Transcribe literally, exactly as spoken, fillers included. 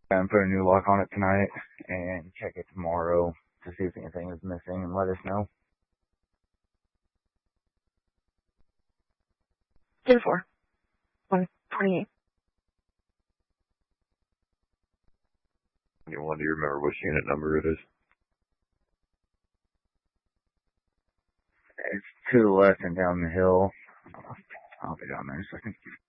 And put a new lock on it tonight and check it tomorrow to see if anything is missing and let us know. ten four. one twenty-eight. You want to remember which unit number it is? It's to the left and down the hill. I'll be down there in a second.